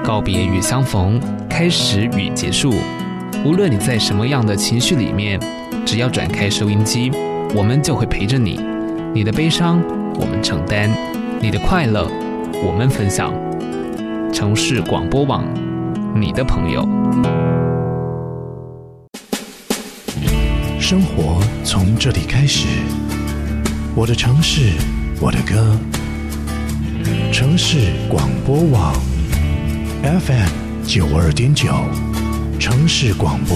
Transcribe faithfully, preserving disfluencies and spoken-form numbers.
告别与相逢，开始与结束。无论你在什么样的情绪里面，只要转开收音机，我们就会陪着你。你的悲伤，我们承担；你的快乐，我们分享。城市广播网，你的朋友。 生活从这里开始，我的城市，我的歌。城市广播网 F M 九二点九，城市广播。